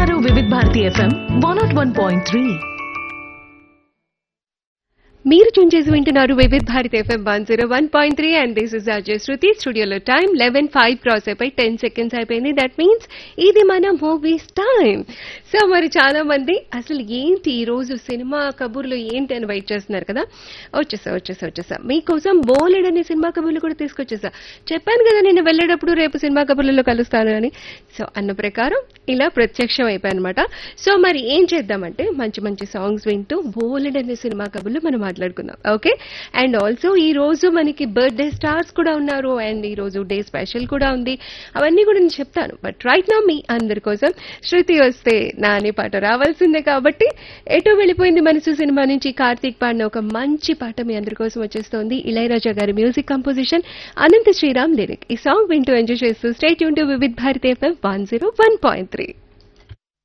వివిధ భారతి ఎఫ్ఎం 101.3. మీరు ట్యూన్ చేసి వింటున్నారు వివిధ Bharati FM 101.3 and this is Ajay శృతి. స్టూడియోలో టైం 11:05 క్రాస్ అయిపోయి 10 సెకండ్స్ అయిపోయింది. దట్ మీన్స్ ఇది మన మూవీస్ టైం. సో మరి చాలా మంది అసలు ఏంటి ఈ రోజు సినిమా కబుర్లు ఏంటి అని వెయిట్ చేస్తున్నారు కదా. వచ్చేసా మీకోసం బోలెడ్ అనే సినిమా కబుర్లు కూడా తీసుకొచ్చేసా. చెప్పాను కదా నేను వెళ్ళేటప్పుడు రేపు సినిమా కబుర్లలో కలుస్తాను అని. సో అన్న ప్రకారం ఇలా ప్రత్యక్షం అయిపోయానమాట. సో మరి ఏం చేద్దామంటే మంచి మంచి సాంగ్స్ వింటూ బోలెడ్ అనే సినిమా కబుర్లు మనం మాట్లాడుకుందాం. ఓకే. అండ్ ఆల్సో ఈ రోజు మనకి బర్త్డే స్టార్స్ కూడా ఉన్నారు అండ్ ఈ రోజు డే స్పెషల్ కూడా ఉంది. అవన్నీ కూడా నేను చెప్తాను. బట్ రైట్ నౌ మీ అందరి కోసం శృతి వస్తే నా అనే పాట రావాల్సిందే. కాబట్టి ఎటో వెళ్ళిపోయింది మనసు సినిమా నుంచి కార్తీక్ పాడిన ఒక మంచి పాట మీ అందరి కోసం వచ్చేస్తోంది. ఇళయరాజా గారి music composition, Anantha Sriram lyric. ఈ సాంగ్ వింటూ ఎంజాయ్ చేస్తూ స్టే ట్యూన్ టు వివిధ భారతి ఎఫ్ఎం 101.3.